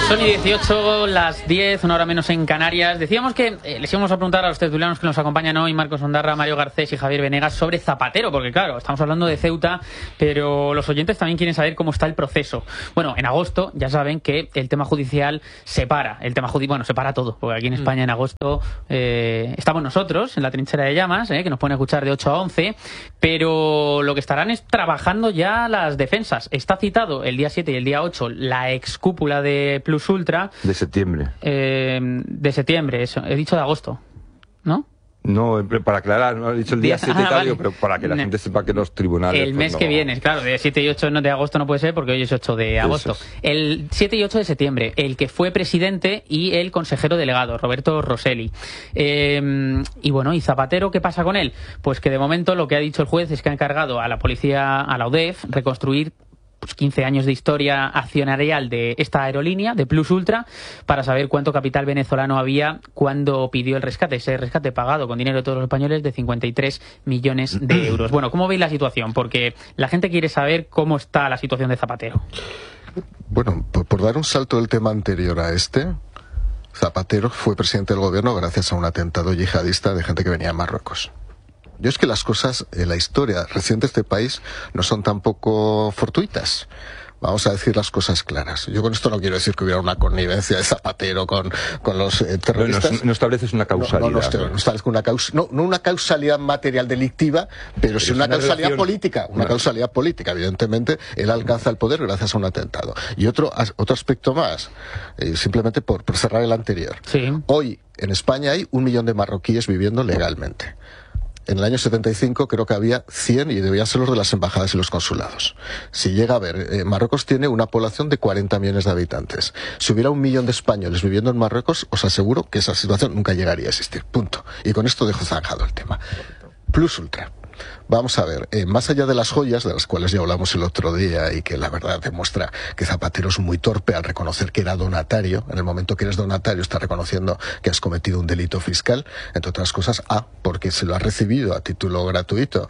Son y 18, las 10, una hora menos en Canarias. Decíamos que les íbamos a preguntar a los tertulianos que nos acompañan hoy, Marcos Ondarra, Mario Garcés y Javier Venegas, sobre Zapatero, porque claro, estamos hablando de Ceuta, pero los oyentes también quieren saber cómo está el proceso. Bueno, en agosto ya saben que el tema judicial separa, separa todo, porque aquí en España en agosto estamos nosotros en la trinchera de llamas, que nos pueden escuchar de 8 a 11, pero lo que estarán es trabajando ya las defensas. Está citado el día 7 y el día 8 la excúpula de Plus Ultra. De septiembre. De septiembre, eso. He dicho de agosto, ¿no? No, para aclarar, no he dicho el día 7 y tal, vale. Pero para que la gente sepa que los tribunales... El mes que viene, claro, de 7 y 8 de agosto no puede ser porque hoy es 8 de agosto. Es. El 7 y 8 de septiembre, el que fue presidente y el consejero delegado, Roberto Rosselli. Y bueno, ¿y Zapatero qué pasa con él? Pues que de momento lo que ha dicho el juez es que ha encargado a la policía, a la UDEF, reconstruir 15 años de historia accionarial de esta aerolínea, de Plus Ultra, para saber cuánto capital venezolano había cuando pidió el rescate, ese rescate pagado con dinero de todos los españoles de 53 millones de euros. Bueno, ¿cómo veis la situación? Porque la gente quiere saber cómo está la situación de Zapatero. Bueno, por dar un salto del tema anterior a este, Zapatero fue presidente del gobierno gracias a un atentado yihadista de gente que venía de Marruecos. Yo es que las cosas en la historia reciente de este país no son tampoco fortuitas. Vamos a decir las cosas claras. Yo con esto no quiero decir que hubiera una connivencia de Zapatero con los terroristas. No estableces una causalidad. No establezco una causalidad material delictiva, pero sí una causalidad política. Una causalidad política. Evidentemente, él alcanza el poder gracias a un atentado. Y otro aspecto más, simplemente por cerrar el anterior. Sí. Hoy, en España hay 1 millón de marroquíes viviendo legalmente. En el año 75 creo que había 100 y debían ser los de las embajadas y los consulados. Si llega a ver, Marruecos tiene una población de 40 millones de habitantes. Si hubiera 1 millón de españoles viviendo en Marruecos, os aseguro que esa situación nunca llegaría a existir. Punto. Y con esto dejo zanjado el tema. Plus Ultra. Vamos a ver, más allá de las joyas, de las cuales ya hablamos el otro día y que la verdad demuestra que Zapatero es muy torpe al reconocer que era donatario, en el momento que eres donatario estás reconociendo que has cometido un delito fiscal, entre otras cosas, porque se lo has recibido a título gratuito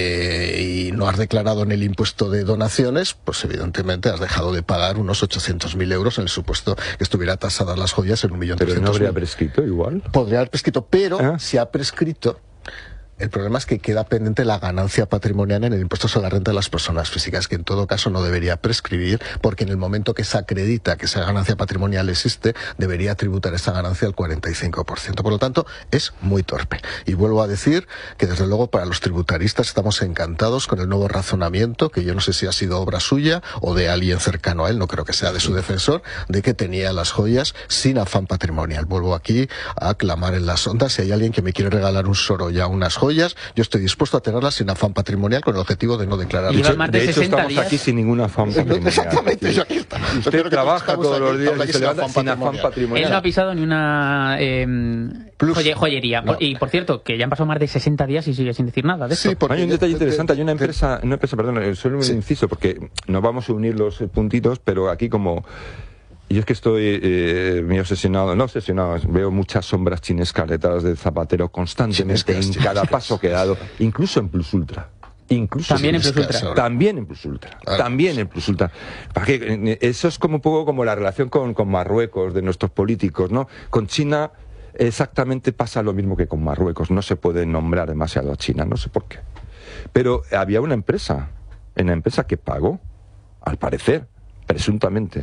y no has declarado en el impuesto de donaciones, pues evidentemente has dejado de pagar unos 800.000 euros en el supuesto que estuviera tasadas las joyas en 1.300.000. ¿Pero no habría prescrito igual? Podría haber prescrito, pero si ha prescrito... El problema es que queda pendiente la ganancia patrimonial en el impuesto sobre la renta de las personas físicas, que en todo caso no debería prescribir, porque en el momento que se acredita que esa ganancia patrimonial existe, debería tributar esa ganancia al 45%. Por lo tanto, es muy torpe. Y vuelvo a decir que desde luego para los tributaristas estamos encantados con el nuevo razonamiento, que yo no sé si ha sido obra suya o de alguien cercano a él, no creo que sea de su defensor, de que tenía las joyas sin afán patrimonial. Vuelvo aquí a clamar en las ondas. Si hay alguien que me quiere regalar un Sorolla, unas joyas, yo estoy dispuesto a tenerlas sin afán patrimonial con el objetivo de no declarar. De hecho estamos días. Aquí sin ningún afán patrimonial. Exactamente, yo aquí está. Usted trabaja todos los días y se levanta sin afán patrimonial. Él no ha pisado ni una joyería. No. Y por cierto, que ya han pasado más de 60 días y sigue sin decir nada de esto. Sí, hay un detalle interesante. Hay una empresa, solo un inciso, porque no vamos a unir los puntitos, pero aquí como... Yo es que estoy muy obsesionado, veo muchas sombras chinescas detrás de Zapatero constantemente en cada paso que ha dado, incluso en Plus Ultra. También en Plus Ultra. También en Plus Ultra. Eso es como un poco como la relación con Marruecos de nuestros políticos, ¿no? Con China exactamente pasa lo mismo que con Marruecos. No se puede nombrar demasiado a China, no sé por qué. Pero había una empresa que pagó, al parecer, presuntamente,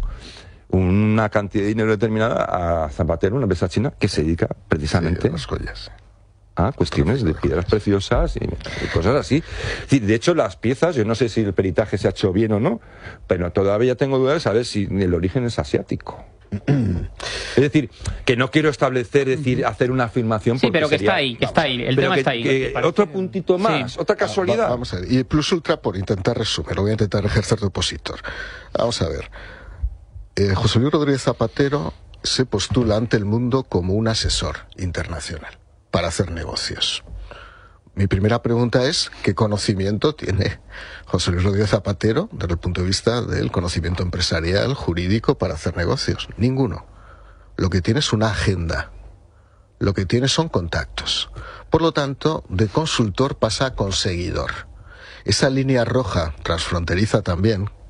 una cantidad de dinero determinada a Zapatero, una empresa china que se dedica precisamente a las joyas, a cuestiones de piedras preciosas y cosas así. De hecho, las piezas, yo no sé si el peritaje se ha hecho bien o no, pero todavía tengo dudas de saber si el origen es asiático. Es decir, que no quiero establecer, hacer una afirmación. Sí, pero que está ahí, el tema está ahí. Otro puntito más, otra casualidad. Vamos a ver, y Plus Ultra, por intentar resumir, voy a intentar ejercer de opositor. Vamos a ver. José Luis Rodríguez Zapatero se postula ante el mundo como un asesor internacional para hacer negocios. Mi primera pregunta es, ¿qué conocimiento tiene José Luis Rodríguez Zapatero desde el punto de vista del conocimiento empresarial, jurídico, para hacer negocios? Ninguno. Lo que tiene es una agenda. Lo que tiene son contactos. Por lo tanto, de consultor pasa a conseguidor. Esa línea roja, transfronteriza también,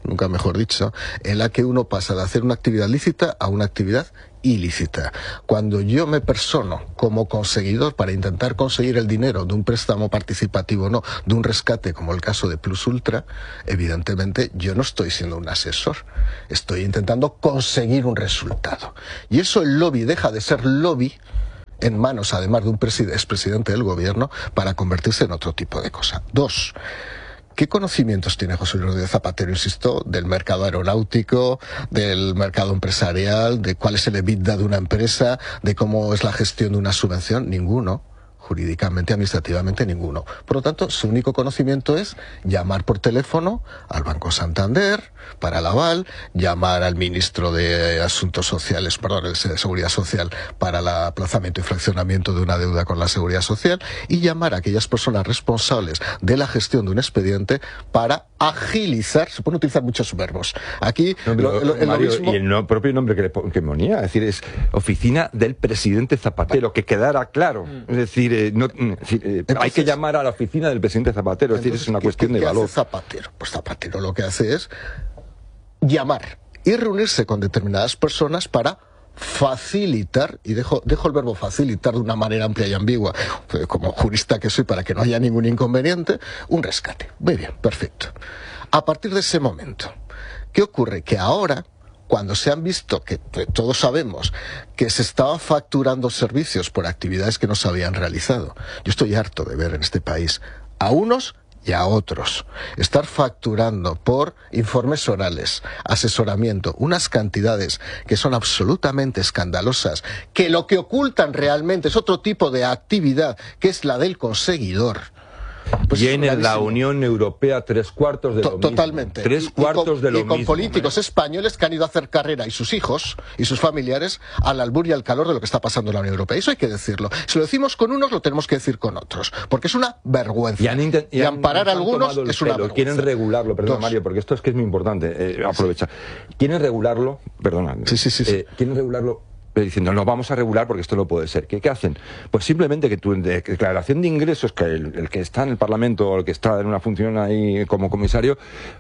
nunca mejor dicho, en la que uno pasa de hacer una actividad lícita a una actividad ilícita. Cuando yo me persono como conseguidor para intentar conseguir el dinero de un préstamo participativo, no, de un rescate como el caso de Plus Ultra, evidentemente yo no estoy siendo un asesor, estoy intentando conseguir un resultado. Y eso el lobby deja de ser lobby en manos, además de un expresidente del gobierno, para convertirse en otro tipo de cosa. 2. ¿Qué conocimientos tiene José Luis Rodríguez Zapatero, insisto, del mercado aeronáutico, del mercado empresarial, de cuál es el EBITDA de una empresa, de cómo es la gestión de una subvención? Ninguno. Jurídicamente, administrativamente, ninguno. Por lo tanto, su único conocimiento es llamar por teléfono al Banco Santander para el aval, llamar al ministro de Asuntos Sociales, perdón, de Seguridad Social para el aplazamiento y fraccionamiento de una deuda con la Seguridad Social, y llamar a aquellas personas responsables de la gestión de un expediente para agilizar. Se pueden utilizar muchos verbos. Aquí, Mario, y el propio nombre que ponía, es decir, es Oficina del Presidente Zapatero, que quedara claro. Es decir, entonces, hay que llamar a la oficina del presidente Zapatero, es decir, es una cuestión de valor. ¿Qué hace Zapatero? Pues Zapatero lo que hace es llamar y reunirse con determinadas personas para facilitar, y dejo el verbo facilitar de una manera amplia y ambigua, como jurista que soy, para que no haya ningún inconveniente, un rescate. Muy bien, perfecto. A partir de ese momento, ¿qué ocurre? Que ahora, cuando se han visto, que todos sabemos, que se estaban facturando servicios por actividades que no se habían realizado. Yo estoy harto de ver en este país a unos y a otros estar facturando por informes orales, asesoramiento, unas cantidades que son absolutamente escandalosas, que lo que ocultan realmente es otro tipo de actividad, que es la del conseguidor. Pues y en la Unión Europea 3/4 de lo mismo. Totalmente. 3/4 de lo mismo. Y con políticos españoles que han ido a hacer carrera, y sus hijos y sus familiares, al albur y al calor de lo que está pasando en la Unión Europea. Eso hay que decirlo. Si lo decimos con unos, lo tenemos que decir con otros. Porque es una vergüenza. Y amparar a algunos es una vergüenza. Quieren regularlo, perdón, Mario, porque esto es que es muy importante. Aprovecha. Quieren regularlo, perdona. Sí. Quieren regularlo diciendo, no vamos a regular porque esto no puede ser. ¿Qué hacen? Pues simplemente que tu declaración de ingresos, que el que está en el Parlamento o el que está en una función ahí como comisario,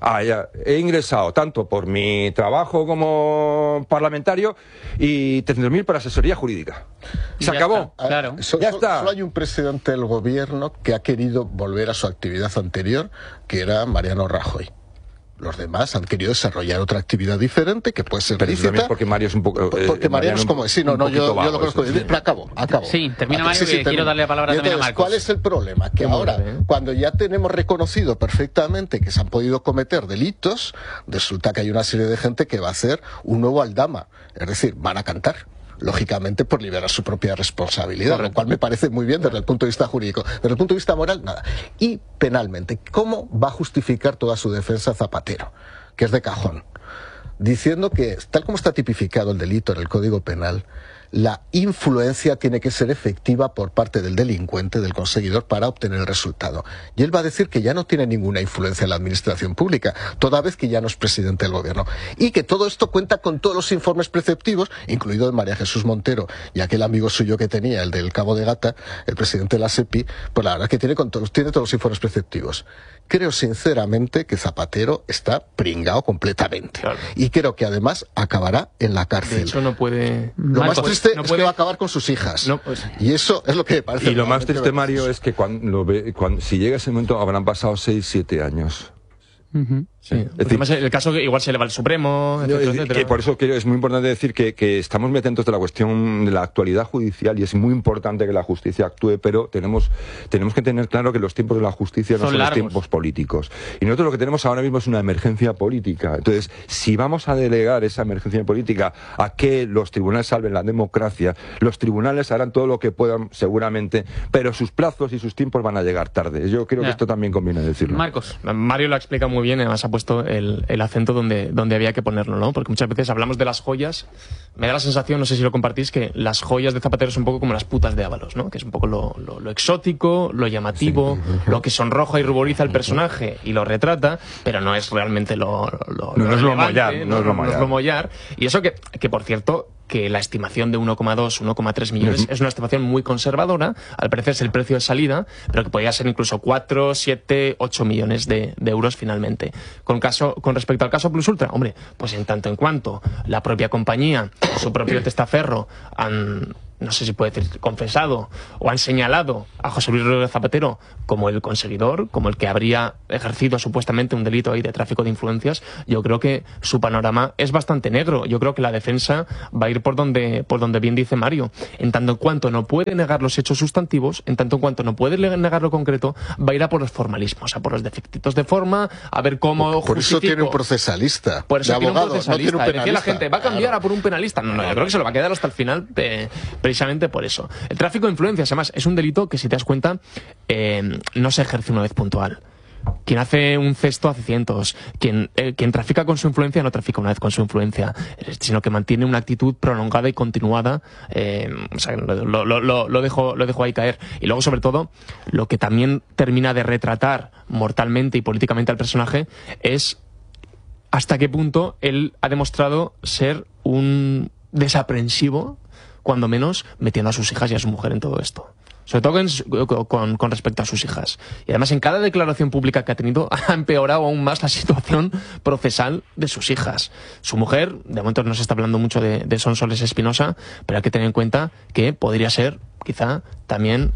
he ingresado tanto por mi trabajo como parlamentario y 300.000 para asesoría jurídica. Se acabó. Está, claro. Ya está. Solo hay un presidente del gobierno que ha querido volver a su actividad anterior, que era Mariano Rajoy. Los demás han querido desarrollar otra actividad diferente, que puede ser lícita. Porque Mario es un poco... porque Mariano es como... Sí, yo lo conozco. Pero acabo. Sí, termina Mario, que quiero darle la palabra también a Marcos. ¿Cuál es el problema? Que ahora, cuando ya tenemos reconocido perfectamente que se han podido cometer delitos, resulta que hay una serie de gente que va a hacer un nuevo Aldama. Es decir, van a cantar, lógicamente, por liberar su propia responsabilidad. Correcto. Lo cual me parece muy bien desde el punto de vista jurídico. Desde el punto de vista moral, nada. Y penalmente, ¿cómo va a justificar toda su defensa Zapatero? Que es de cajón. Diciendo que, tal como está tipificado el delito en el Código Penal, la influencia tiene que ser efectiva por parte del delincuente, del conseguidor, para obtener el resultado. Y él va a decir que ya no tiene ninguna influencia en la administración pública, toda vez que ya no es presidente del gobierno. Y que todo esto cuenta con todos los informes preceptivos, incluido de María Jesús Montero y aquel amigo suyo que tenía, el del Cabo de Gata, el presidente de la SEPI, pues la verdad que tiene todos los informes preceptivos. Creo sinceramente que Zapatero está pringado completamente. Claro. Y creo que además acabará en la cárcel. De hecho, no puede... Lo más triste es que va a acabar con sus hijas. No, pues... Y eso es lo que me parece. Y lo más triste, Mario, es que si llega ese momento habrán pasado 6-7 años. Sí. Además, el caso que igual se eleva al Supremo, etcétera. Por eso es muy importante decir que estamos muy atentos de la cuestión de la actualidad judicial, y es muy importante que la justicia actúe, pero tenemos que tener claro que los tiempos de la justicia no son los tiempos políticos. Y nosotros lo que tenemos ahora mismo es una emergencia política. Entonces, si vamos a delegar esa emergencia política a que los tribunales salven la democracia, los tribunales harán todo lo que puedan, seguramente, pero sus plazos y sus tiempos van a llegar tarde. Yo creo que esto también conviene decirlo. Marcos. Mario lo ha explicado muy bien, además ha puesto el acento donde había que ponerlo, ¿no? Porque muchas veces hablamos de las joyas, me da la sensación, no sé si lo compartís, que las joyas de Zapatero son un poco como las putas de Ábalos, ¿no? Que es un poco lo exótico, lo llamativo, lo que sonroja y ruboriza al personaje y lo retrata, pero no es realmente no es lo mollar. Y eso que por cierto, que la estimación de 1,2, 1,3 millones es una estimación muy conservadora, al parecer es el precio de salida, pero que podría ser incluso 4, 7, 8 millones de euros finalmente. Con respecto al caso Plus Ultra, hombre, pues en tanto en cuanto la propia compañía o su propio testaferro han, no sé si puede decir, confesado o han señalado a José Luis Rodríguez Zapatero como el conseguidor, como el que habría ejercido supuestamente un delito ahí de tráfico de influencias, yo creo que su panorama es bastante negro. Yo creo que la defensa va a ir por donde bien dice Mario. En tanto en cuanto no puede negar los hechos sustantivos, en tanto en cuanto no puede negar lo concreto, va a ir a por los formalismos, a por los defectitos de forma, a ver cómo por eso tiene un procesalista. Por eso de tiene abogado, un procesalista. no tiene un Decía la penalista. gente, ¿va a cambiar Claro. a por un penalista? No, yo creo que se lo va a quedar hasta el final, precisamente por eso. El tráfico de influencias, además, es un delito que, si te das cuenta, no se ejerce una vez puntual. Quien hace un cesto hace cientos. Quien trafica con su influencia no trafica una vez con su influencia, sino que mantiene una actitud prolongada y continuada. O sea, lo dejo ahí caer. Y luego, sobre todo, lo que también termina de retratar mortalmente y políticamente al personaje es hasta qué punto él ha demostrado ser un desaprensivo, cuando menos metiendo a sus hijas y a su mujer en todo esto. Sobre todo con respecto a sus hijas. Y además, en cada declaración pública que ha tenido, ha empeorado aún más la situación procesal de sus hijas. Su mujer, de momento no se está hablando mucho de Sonsoles Espinosa, pero hay que tener en cuenta que podría ser, quizá, también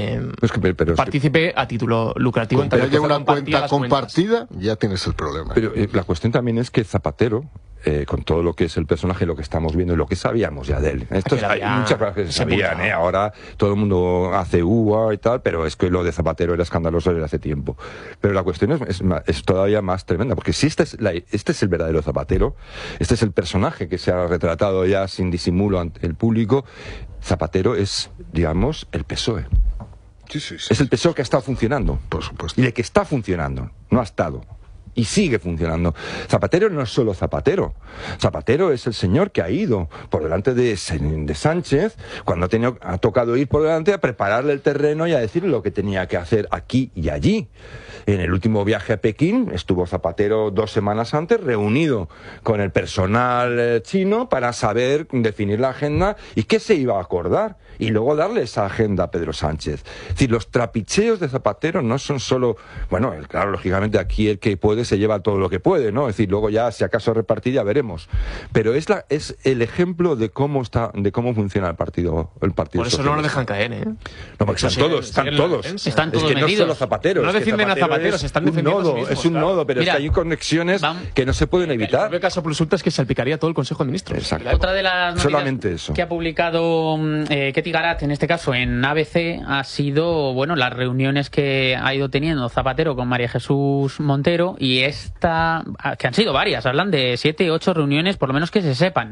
partícipe a título lucrativo. Pero haya una cuenta las compartida, ya tienes el problema. Pero la cuestión también es que Zapatero, con todo lo que es el personaje, lo que estamos viendo y lo que sabíamos ya de él. Hay muchas cosas que se sabían, ahora todo el mundo hace uva y tal, pero es que lo de Zapatero era escandaloso desde hace tiempo. Pero la cuestión es todavía más tremenda, porque si este es el verdadero Zapatero, este es el personaje que se ha retratado ya sin disimulo ante el público, Zapatero es, digamos, el PSOE. Sí. Es el PSOE que ha estado funcionando. Por supuesto. Y de que está funcionando, no ha estado. Y sigue funcionando. Zapatero no es solo Zapatero. Zapatero es el señor que ha ido por delante de Sánchez, cuando ha tocado ir por delante a prepararle el terreno y a decirle lo que tenía que hacer aquí y allí. En el último viaje a Pekín estuvo Zapatero 2 semanas antes reunido con el personal chino para saber definir la agenda y qué se iba a acordar, y luego darle esa agenda a Pedro Sánchez. Es decir, los trapicheos de Zapatero no son solo, bueno, claro, lógicamente aquí el que puede se lleva todo lo que puede, ¿no? Es decir, luego ya si acaso repartir ya veremos. Pero es el ejemplo de cómo funciona el partido Por eso socialista. no lo dejan caer, ¿eh? No, porque están todos. Están Es todos que no medidos. solo Zapatero. No es que defienden a Zapatero, se están defendiendo a sí mismos, es un claro. nodo, pero Mira, es que hay conexiones que no se pueden El evitar. propio caso Plus Ultra es que salpicaría todo el Consejo de Ministros. Exacto. Otra de las noticias Solamente eso. que ha publicado Ketty Garat, en este caso en ABC, ha sido, bueno, las reuniones que ha ido teniendo Zapatero con María Jesús Montero, y que han sido varias, hablan de 7, 8 reuniones, por lo menos que se sepan.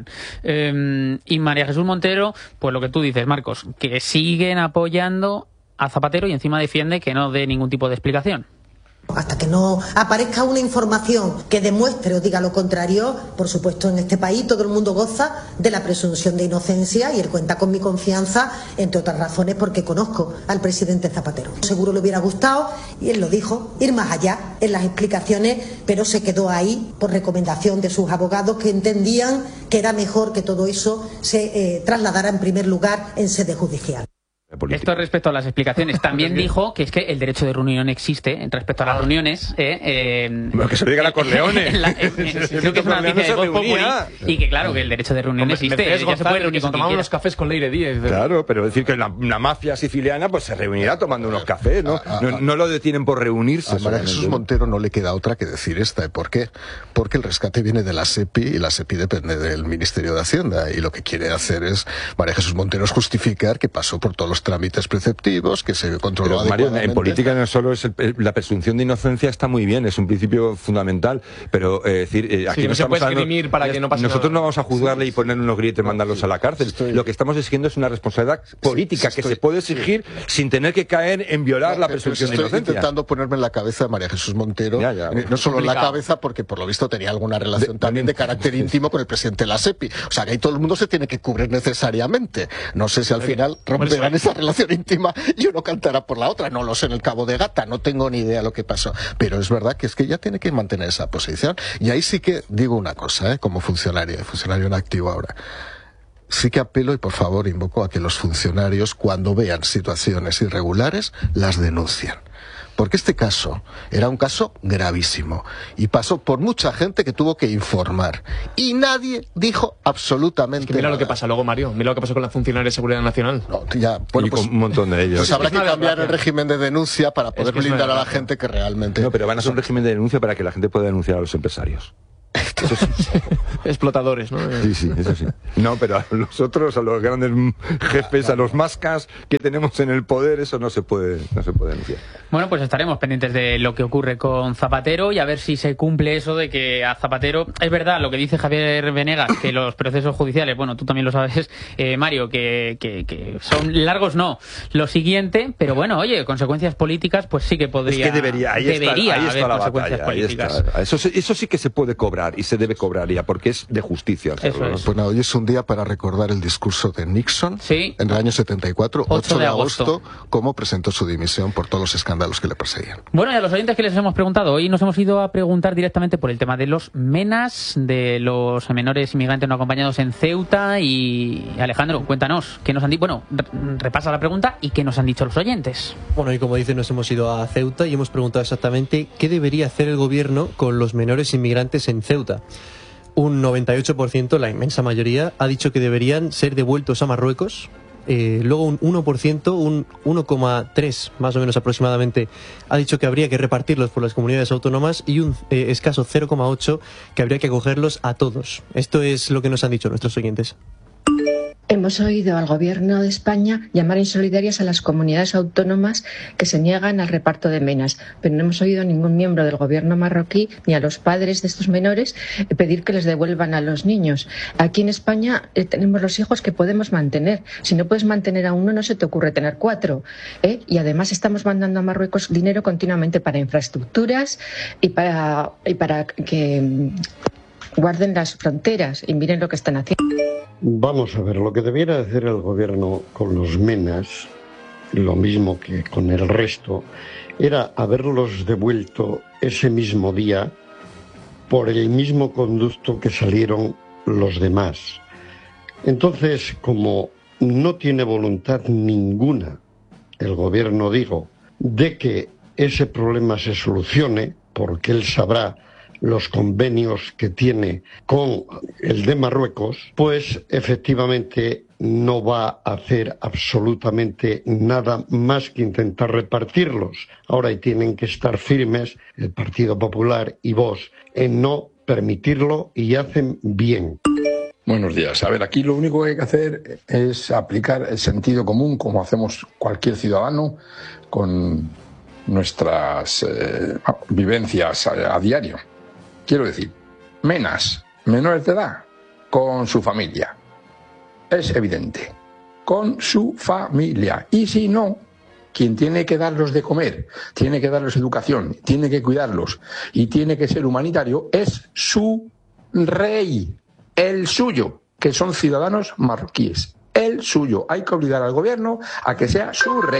Y María Jesús Montero, pues lo que tú dices, Marcos, que siguen apoyando a Zapatero y encima defiende que no dé ningún tipo de explicación. Hasta que no aparezca una información que demuestre o diga lo contrario, por supuesto, en este país todo el mundo goza de la presunción de inocencia, y él cuenta con mi confianza, entre otras razones porque conozco al presidente Zapatero. Seguro le hubiera gustado, y él lo dijo, ir más allá en las explicaciones, pero se quedó ahí por recomendación de sus abogados, que entendían que era mejor que todo eso se trasladara en primer lugar en sede judicial. Esto respecto a las explicaciones. También dijo que es que el derecho de reunión existe respecto a las reuniones. Bueno, que se lo diga la Corleone. Creo que es una noticia de Voz Populi, y que claro, que el derecho de reunión existe. Mercedes Ya se puede González, reunir que se con quien tomaban quiera. los cafés con Leire Díez. Claro, pero decir que la mafia siciliana pues se reunirá tomando unos cafés, ¿no? No lo detienen por reunirse. A María solamente. Jesús Montero no le queda otra que decir esta. ¿Por qué? Porque el rescate viene de la SEPI, y la SEPI depende del Ministerio de Hacienda, y lo que quiere hacer María Jesús Montero es justificar que pasó por todos los trámites preceptivos, que se controló Pero, Mario, adecuadamente. en política no solo es la presunción de inocencia, está muy bien, es un principio fundamental, pero decir, aquí Sí, no se estamos puede esgrimir para que no pase nosotros nada. no vamos a juzgarle y ponerle unos grietes y mandarlos a la cárcel. Lo que estamos exigiendo es una responsabilidad política que se puede exigir sin tener que caer en violar la presunción de Estoy inocencia. intentando ponerme en la cabeza de María Jesús Montero, Ya. no solo en la Complicado. cabeza, porque por lo visto tenía alguna relación también de carácter íntimo con el presidente de la SEPI. O sea, que ahí todo el mundo se tiene que cubrir necesariamente. No sé si al final romperán esa relación íntima y uno cantará por la otra. No lo sé en el Cabo de Gata, no tengo ni idea lo que pasó. Pero es verdad que es que ella tiene que mantener esa posición. Y ahí sí que digo una cosa, como funcionario en activo ahora. sí que apelo y por favor invoco a que los funcionarios, cuando vean situaciones irregulares, las denuncien. Porque este caso era un caso gravísimo y pasó por mucha gente que tuvo que informar y nadie dijo absolutamente mira nada. lo que pasa luego, Mario, mira lo que pasó con la funcionaria de Seguridad Nacional. No, ya, bueno, y con un montón de ellos. Pues habrá que cambiar el régimen de denuncia para poder blindar a la gente que realmente... No, pero van a hacer un régimen de denuncia para que la gente pueda denunciar a los empresarios. Eso sí. Explotadores, ¿no? Sí, eso sí. No, pero a los otros, a los grandes jefes, a los mascas que tenemos en el poder, eso no se puede denunciar. Bueno, pues estaremos pendientes de lo que ocurre con Zapatero y a ver si se cumple eso de que a Zapatero... Es verdad lo que dice Javier Venegas, que los procesos judiciales, bueno, tú también lo sabes, Mario, que son largos, no. Lo siguiente, pero bueno, oye, consecuencias políticas, pues sí que podría... Es que debería haber la consecuencias políticas. Eso sí que se puede cobrar y se debe cobrar ya, porque es de justicia hacerlo. Eso es. Pues nada, hoy es un día para recordar el discurso de Nixon en el año 74, 8 de agosto, cómo presentó su dimisión por todos los escándalos que le perseguían. Bueno, y a los oyentes que les hemos preguntado, hoy nos hemos ido a preguntar directamente por el tema de los MENAs, de los menores inmigrantes no acompañados en Ceuta. Y Alejandro, cuéntanos, ¿qué nos han dicho? Bueno, repasa la pregunta y qué nos han dicho los oyentes. Bueno, y como dicen, nos hemos ido a Ceuta y hemos preguntado exactamente qué debería hacer el gobierno con los menores inmigrantes en Ceuta. Un 98%, la inmensa mayoría, ha dicho que deberían ser devueltos a Marruecos. Luego un 1%, un 1,3 más o menos aproximadamente, ha dicho que habría que repartirlos por las comunidades autónomas y un escaso 0,8 que habría que acogerlos a todos. Esto es lo que nos han dicho nuestros oyentes. Hemos oído al Gobierno de España llamar insolidarias a las comunidades autónomas que se niegan al reparto de MENAs, pero no hemos oído a ningún miembro del Gobierno marroquí ni a los padres de estos menores pedir que les devuelvan a los niños. Aquí en España tenemos los hijos que podemos mantener. Si no puedes mantener a uno, no se te ocurre tener 4. Y además estamos mandando a Marruecos dinero continuamente para infraestructuras y para que guarden las fronteras y miren lo que están haciendo. Vamos a ver, lo que debiera hacer el gobierno con los MENAs, lo mismo que con el resto, era haberlos devuelto ese mismo día por el mismo conducto que salieron los demás. Entonces, como no tiene voluntad ninguna el gobierno, digo, de que ese problema se solucione, porque él sabrá los convenios que tiene con el de Marruecos, pues efectivamente no va a hacer absolutamente nada más que intentar repartirlos. Ahora y tienen que estar firmes el Partido Popular y Vox en no permitirlo, y hacen bien. Buenos días. A ver, aquí lo único que hay que hacer es aplicar el sentido común, como hacemos cualquier ciudadano con nuestras vivencias a diario. Quiero decir, MENAs, menores de edad, con su familia. Es evidente, con su familia. Y si no, quien tiene que darlos de comer, tiene que darles educación, tiene que cuidarlos y tiene que ser humanitario, es su rey, el suyo, que son ciudadanos marroquíes. El suyo. Hay que obligar al gobierno a que sea su rey.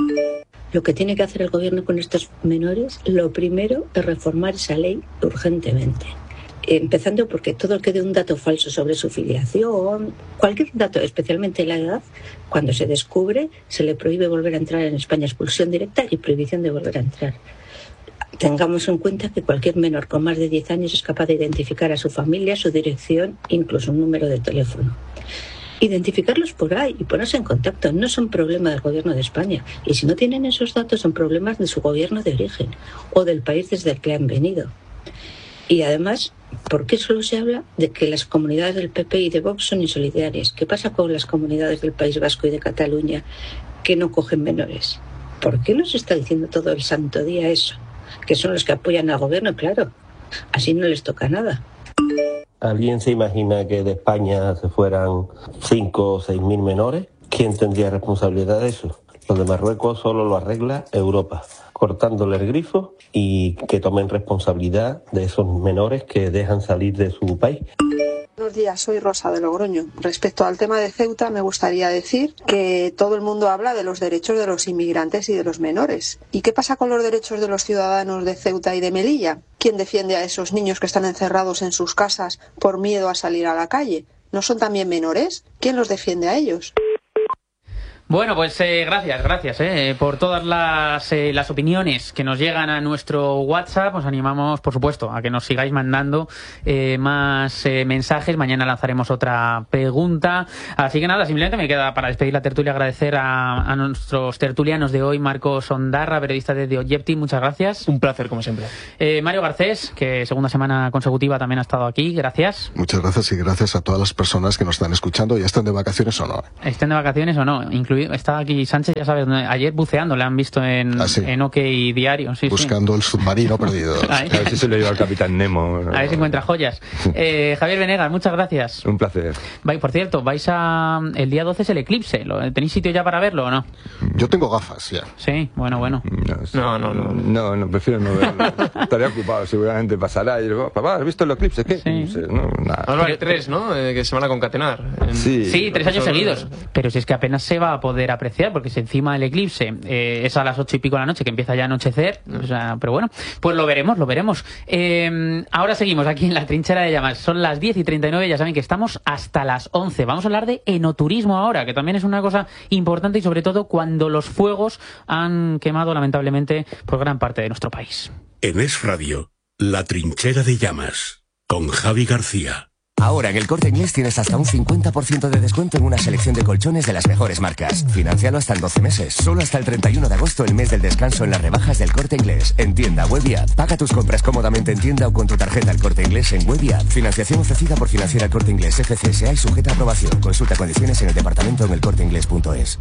Lo que tiene que hacer el gobierno con estos menores, lo primero es reformar esa ley urgentemente. Empezando porque todo el que dé un dato falso sobre su filiación, cualquier dato, especialmente la edad, cuando se descubre, se le prohíbe volver a entrar en España, expulsión directa y prohibición de volver a entrar. Tengamos en cuenta que cualquier menor con más de 10 años es capaz de identificar a su familia, su dirección, incluso un número de teléfono. Identificarlos por ahí y ponerse en contacto no son problemas del gobierno de España. Y si no tienen esos datos, son problemas de su gobierno de origen o del país desde el que han venido. Y además, ¿por qué solo se habla de que las comunidades del PP y de Vox son insolidarias? ¿Qué pasa con las comunidades del País Vasco y de Cataluña que no cogen menores? ¿Por qué nos está diciendo todo el santo día eso? Que son los que apoyan al gobierno, claro. Así no les toca nada. ¿Alguien se imagina que de España se fueran 5 o 6 mil menores? ¿Quién tendría responsabilidad de eso? Lo de Marruecos solo lo arregla Europa, cortándole el grifo y que tomen responsabilidad de esos menores que dejan salir de su país. Buenos días, soy Rosa de Logroño. Respecto al tema de Ceuta, me gustaría decir que todo el mundo habla de los derechos de los inmigrantes y de los menores. ¿Y qué pasa con los derechos de los ciudadanos de Ceuta y de Melilla? ¿Quién defiende a esos niños que están encerrados en sus casas por miedo a salir a la calle? ¿No son también menores? ¿Quién los defiende a ellos? Bueno, pues gracias por todas las opiniones que nos llegan a nuestro WhatsApp. Os animamos, por supuesto, a que nos sigáis mandando más mensajes. Mañana lanzaremos otra pregunta. Así que nada, simplemente me queda para despedir la tertulia agradecer a nuestros tertulianos de hoy. Marcos Ondarra, periodista de The Objective, muchas gracias. Un placer, como siempre. Mario Garcés, que segunda semana consecutiva también ha estado aquí, gracias. Muchas gracias y gracias a todas las personas que nos están escuchando, ya estén de vacaciones o no. Estén de vacaciones o no, está aquí Sánchez, ya sabes, ayer buceando, le han visto en OK Diario. Sí, buscando el submarino perdido. A ver si se lo lleva el Capitán Nemo. A ver si encuentra joyas. Javier Venegas, muchas gracias. Un placer. Por cierto, el día 12 es el eclipse. ¿Tenéis sitio ya para verlo o no? Yo tengo gafas, ya. Sí, bueno. No, prefiero no verlo. Estaré ocupado, seguramente pasará. Y digo, papá, ¿has visto el eclipse? ¿Qué? Sí. No, nada. Ahora hay 3, ¿no? Que se van a concatenar. Sí, 3 años seguidos. Pero si es que apenas se va a poder apreciar, porque si encima el eclipse es a las 8 y pico de la noche, que empieza ya a anochecer, o sea, pero bueno, pues lo veremos. Ahora seguimos aquí en la trinchera de llamas. Son las 10:39, ya saben que estamos hasta las 11. Vamos a hablar de enoturismo ahora, que también es una cosa importante y sobre todo cuando los fuegos han quemado lamentablemente por gran parte de nuestro país. En Es Radio, la trinchera de llamas, con Javi García. Ahora en el Corte Inglés tienes hasta un 50% de descuento en una selección de colchones de las mejores marcas. Financialo hasta en 12 meses. Solo hasta el 31 de agosto, el mes del descanso en las rebajas del Corte Inglés. En tienda, web y app. Paga tus compras cómodamente en tienda o con tu tarjeta El Corte Inglés en web y app. Financiación ofrecida por Financiera El Corte Inglés FCSA y sujeta a aprobación. Consulta condiciones en el departamento en elcorteinglés.es.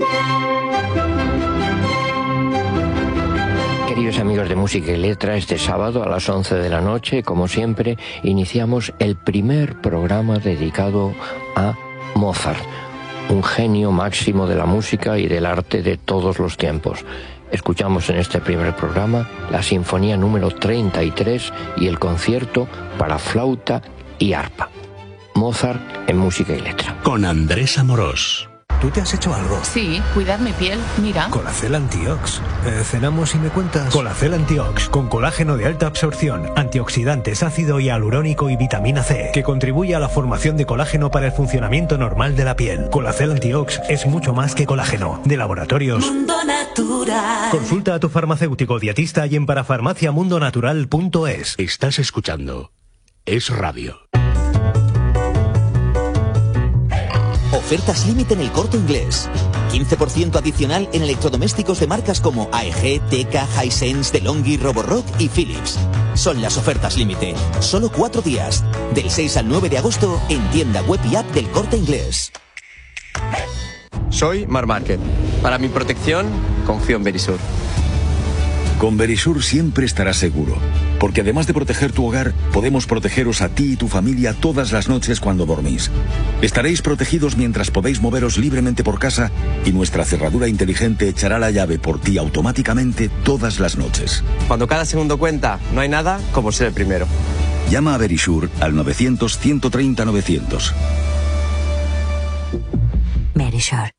Queridos amigos de Música y Letra, este sábado a las 11 de la noche, como siempre, iniciamos el primer programa dedicado a Mozart, un genio máximo de la música y del arte de todos los tiempos. Escuchamos en este primer programa la Sinfonía número 33 y el concierto para flauta y arpa. Mozart en Música y Letra. Con Andrés Amorós. ¿Tú te has hecho algo? Sí, cuidar mi piel, mira. Colacel Antiox. ¿Cenamos y me cuentas? Colacel Antiox, con colágeno de alta absorción, antioxidantes, ácido hialurónico y vitamina C, que contribuye a la formación de colágeno para el funcionamiento normal de la piel. Colacel Antiox es mucho más que colágeno. De Laboratorios Mundo Natural. Consulta a tu farmacéutico dietista y en parafarmaciamundonatural.es. Estás escuchando Es Radio. Ofertas límite en el Corte Inglés. 15% adicional en electrodomésticos de marcas como AEG, Teka, Hisense, DeLonghi, Roborock y Philips. Son las ofertas límite. Solo 4 días. Del 6 al 9 de agosto en tienda web y app del Corte Inglés. Soy Mar Márquez. Para mi protección, confío en Verisur. Con Verisur siempre estarás seguro, porque además de proteger tu hogar, podemos protegeros a ti y tu familia todas las noches cuando dormís. Estaréis protegidos mientras podéis moveros libremente por casa y nuestra cerradura inteligente echará la llave por ti automáticamente todas las noches. Cuando cada segundo cuenta, no hay nada como ser el primero. Llama a Verisur al 900-130-900. Verisur.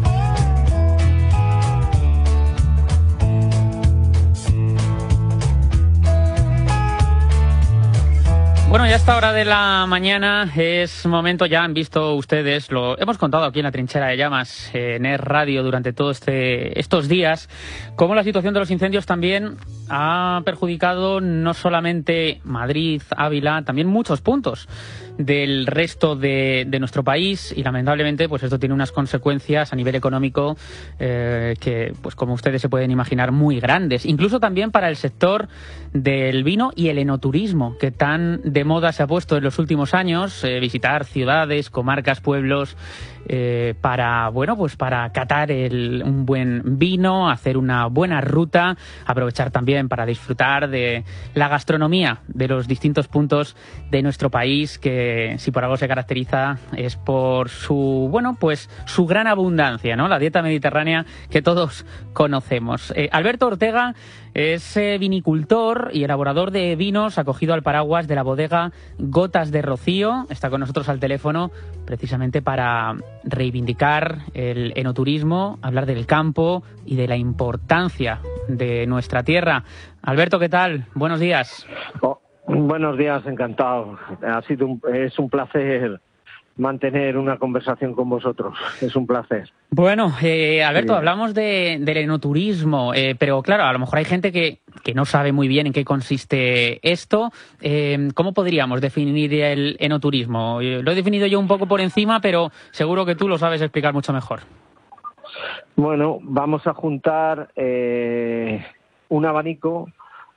Bueno, ya a esta hora de la mañana es momento, ya han visto ustedes, lo hemos contado aquí en la trinchera de llamas, en Es Radio durante todos estos días, cómo la situación de los incendios también ha perjudicado no solamente Madrid, Ávila, también muchos puntos del resto de nuestro país y lamentablemente pues esto tiene unas consecuencias a nivel económico que pues como ustedes se pueden imaginar muy grandes, incluso también para el sector del vino y el enoturismo que tan de moda se ha puesto en los últimos años, visitar ciudades, comarcas, pueblos para catar un buen vino, hacer una buena ruta, aprovechar también para disfrutar de la gastronomía de los distintos puntos de nuestro país que si por algo se caracteriza es por su gran abundancia, ¿no? La dieta mediterránea que todos conocemos. Alberto Ortega es vinicultor y elaborador de vinos acogido al paraguas de la bodega Gotas de Rocío. Está con nosotros al teléfono precisamente para reivindicar el enoturismo, hablar del campo y de la importancia de nuestra tierra. Alberto, ¿qué tal? Buenos días. Buenos días, encantado. Es un placer mantener una conversación con vosotros. Es un placer. Bueno, Alberto, hablamos del enoturismo, pero claro, a lo mejor hay gente que no sabe muy bien en qué consiste esto. ¿Cómo podríamos definir el enoturismo? Lo he definido yo un poco por encima, pero seguro que tú lo sabes explicar mucho mejor. Bueno, vamos a juntar un abanico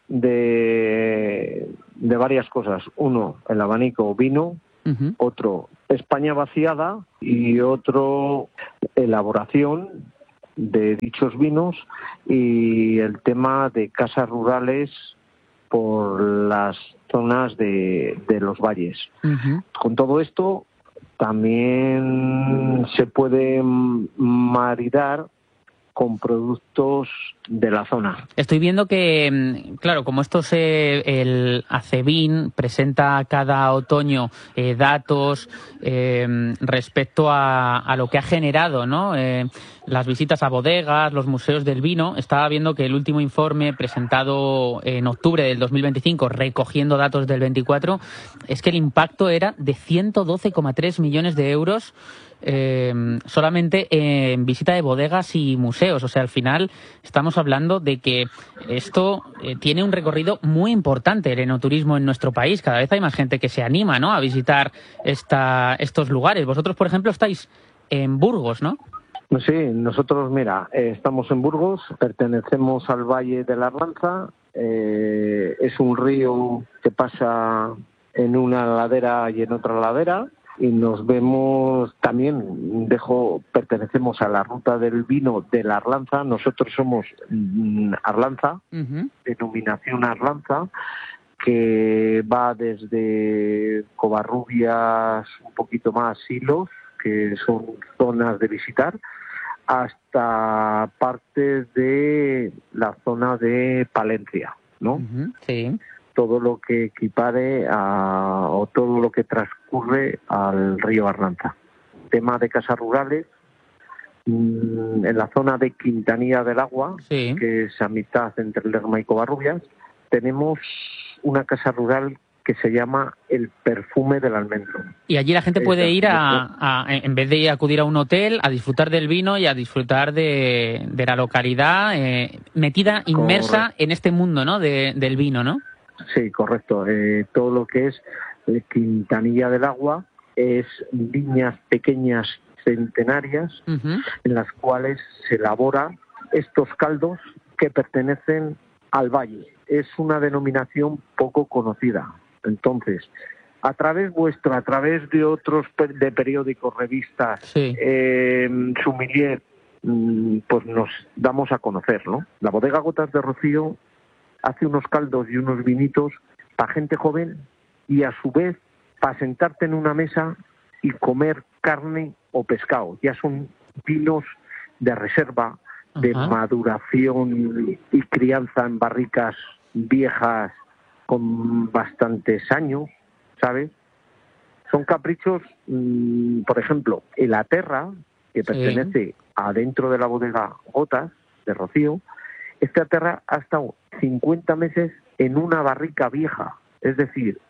de varias cosas. Uno, el abanico vino, otro, España vaciada, y otro, elaboración de dichos vinos, y el tema de casas rurales por las zonas de los valles. Con todo esto también se puede maridar con productos de la zona. Estoy viendo que, claro, como el Acebin presenta cada otoño datos respecto a lo que ha generado, ¿no? Las visitas a bodegas, los museos del vino. Estaba viendo que el último informe presentado en octubre del 2025, recogiendo datos del 24, es que el impacto era de 112,3 millones de euros solamente en visita de bodegas y museos. O sea, al final estamos hablando de que esto tiene un recorrido muy importante, el enoturismo en nuestro país. Cada vez hay más gente que se anima, ¿no?, a visitar estos lugares. Vosotros, por ejemplo, estáis en Burgos, ¿no? Sí, nosotros, mira, estamos en Burgos, pertenecemos al Valle de la Arlanza. Es un río que pasa en una ladera y en otra ladera. Y nos vemos también, pertenecemos a la ruta del vino de la Arlanza. Nosotros somos Arlanza, denominación Arlanza, que va desde Covarrubias, un poquito más, Silos, que son zonas de visitar, hasta partes de la zona de Palencia, ¿no? Sí. Todo lo que equipare o todo lo que transcurre al río Arlanza. Tema de casas rurales, en la zona de Quintanilla del Agua, que es a mitad entre Lerma y Covarrubias, tenemos una casa rural que se llama El Perfume del Almendro. Y allí la gente puede ir en vez de acudir a un hotel, a disfrutar del vino y a disfrutar de la localidad metida, inmersa en este mundo, ¿no?, del vino, ¿no? Sí, correcto. Todo lo que es Quintanilla del Agua es viñas pequeñas centenarias en las cuales se elaboran estos caldos que pertenecen al valle. Es una denominación poco conocida. Entonces, a través vuestro, a través de otros de periódicos, revistas, sommelier, pues nos damos a conocer, ¿no? La bodega Gotas de Rocío hace unos caldos y unos vinitos para gente joven y a su vez para sentarte en una mesa y comer carne o pescado. Ya son vinos de reserva, de maduración y crianza en barricas viejas con bastantes años, ¿sabes? Son caprichos, por ejemplo, el Aterra, que pertenece adentro de la bodega Gotas de Rocío. Este Aterra ha estado 50 meses en una barrica vieja. Es decir,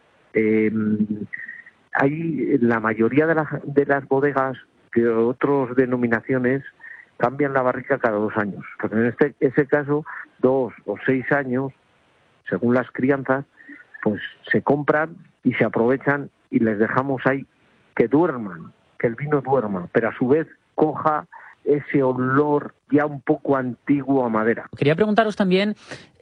hay la mayoría de las bodegas de otras denominaciones cambian la barrica cada 2 años. Pero en ese caso, 2 o 6 años, según las crianzas, pues se compran y se aprovechan y les dejamos ahí que duerman, que el vino duerma, pero a su vez coja ese olor ya un poco antiguo a madera. Quería preguntaros también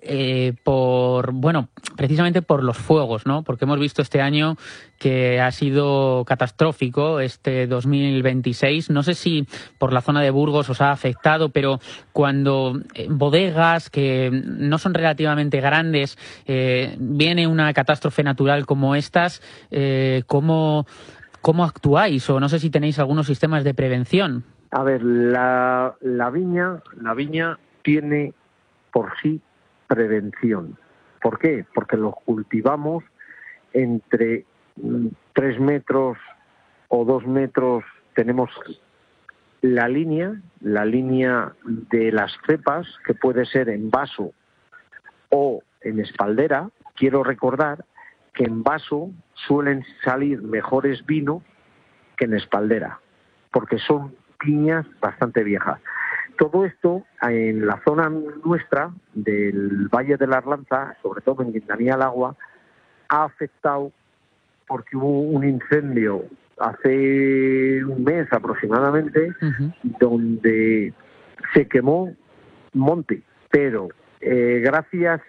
precisamente por los fuegos, ¿no? Porque hemos visto este año que ha sido catastrófico, este 2026. No sé si por la zona de Burgos os ha afectado, pero cuando bodegas que no son relativamente grandes, viene una catástrofe natural como estas, ¿cómo actuáis? O no sé si tenéis algunos sistemas de prevención. A ver, la viña tiene por sí prevención. ¿Por qué? Porque los cultivamos entre 3 metros o 2 metros. Tenemos la línea de las cepas, que puede ser en vaso o en espaldera. Quiero recordar que en vaso suelen salir mejores vinos que en espaldera, porque son piñas bastante viejas. Todo esto en la zona nuestra del Valle de la Arlanza, sobre todo en Quintanilla del Agua, ha afectado porque hubo un incendio hace un mes aproximadamente, donde se quemó monte, pero gracias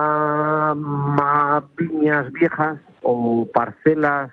a viñas viejas o parcelas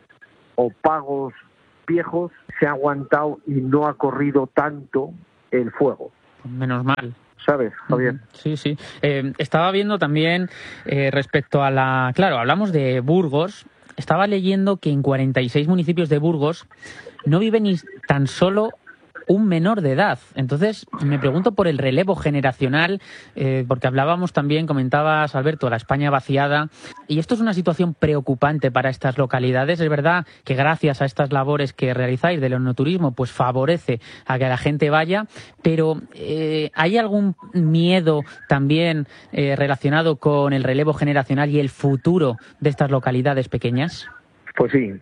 o pagos viejos se ha aguantado y no ha corrido tanto el fuego. Menos mal. ¿Sabes, Javier? Sí, sí. Estaba viendo también respecto a la... Claro, hablamos de Burgos. Estaba leyendo que en 46 municipios de Burgos no vive ni tan solo un menor de edad. Entonces, me pregunto por el relevo generacional, porque hablábamos también, comentabas, Alberto, la España vaciada, y esto es una situación preocupante para estas localidades. Es verdad que gracias a estas labores que realizáis del enoturismo, pues favorece a que la gente vaya, pero ¿hay algún miedo también relacionado con el relevo generacional y el futuro de estas localidades pequeñas? Pues sí,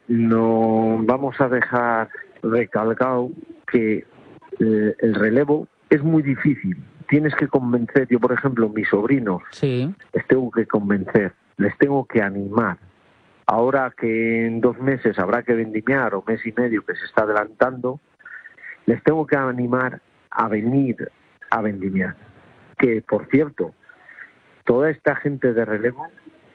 no vamos a dejar recalcado que el relevo es muy difícil. Tienes que convencer. Yo, por ejemplo, mis sobrinos, les tengo que convencer, les tengo que animar. Ahora que en 2 meses habrá que vendimiar, o mes y medio que se está adelantando, les tengo que animar a venir a vendimiar. Que, por cierto, toda esta gente de relevo,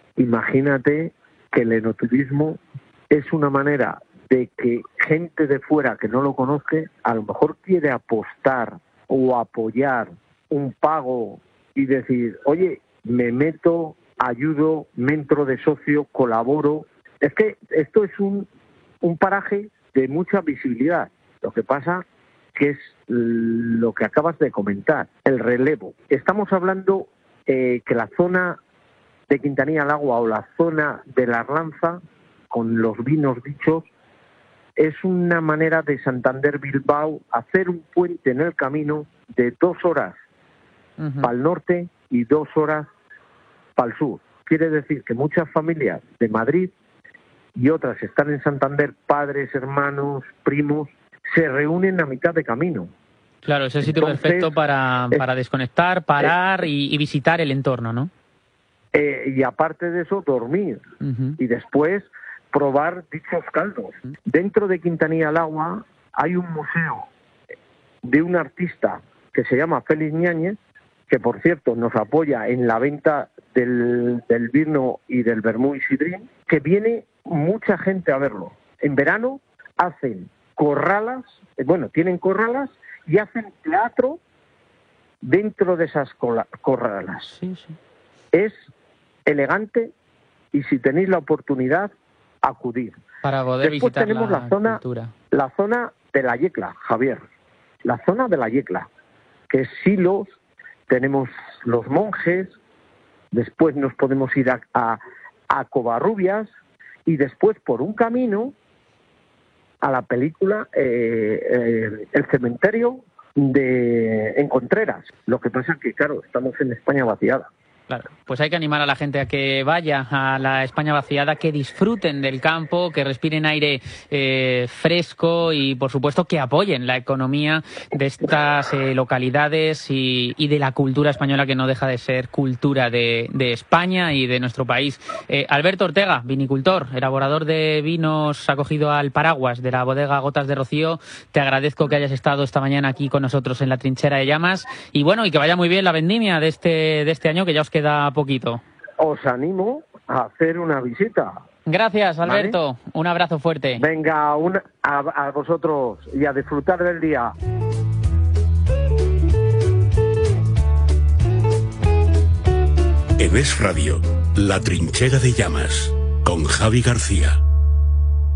imagínate que el enoturismo es una manera de que gente de fuera que no lo conozca, a lo mejor quiere apostar o apoyar un pago y decir, oye, me meto, ayudo, me entro de socio, colaboro. Es que esto es un paraje de mucha visibilidad. Lo que pasa que es lo que acabas de comentar, el relevo. Estamos hablando que la zona de Quintanilla del Agua o la zona de la Arlanza, con los vinos dichos, es una manera de Santander-Bilbao hacer un puente en el camino de 2 horas para el norte y 2 horas para el sur. Quiere decir que muchas familias de Madrid y otras están en Santander, padres, hermanos, primos, se reúnen a mitad de camino. Claro, es el sitio perfecto para desconectar, parar y visitar el entorno, ¿no? Y aparte de eso, dormir. Y después probar dichos caldos. Dentro de Quintanilla del Agua hay un museo de un artista que se llama Félix Ñáñez, que por cierto nos apoya en la venta del vino y del vermú y sidrín, que viene mucha gente a verlo. En verano hacen corralas, tienen corralas y hacen teatro dentro de esas corralas. Sí, sí. Es elegante y si tenéis la oportunidad, acudir. Para poder Después visitar tenemos la zona de la Yecla, Javier. La zona de la Yecla, que es Silos, tenemos los monjes, después nos podemos ir a Covarrubias y después por un camino a la película El cementerio en Contreras. Lo que pasa es que, claro, estamos en España vaciada. Claro, pues hay que animar a la gente a que vaya a la España vaciada, que disfruten del campo, que respiren aire fresco y, por supuesto, que apoyen la economía de estas localidades y de la cultura española, que no deja de ser cultura de España y de nuestro país. Alberto Ortega, vinicultor, elaborador de vinos acogido al paraguas de la bodega Gotas de Rocío, te agradezco que hayas estado esta mañana aquí con nosotros en la Trinchera de Llamas y bueno, y que vaya muy bien la vendimia de este año, que ya os queda poquito. Os animo a hacer una visita. Gracias, Alberto. ¿Vale? Un abrazo fuerte. Venga, a vosotros y a disfrutar del día. En Es Radio, La Trinchera de Llamas, con Javi García.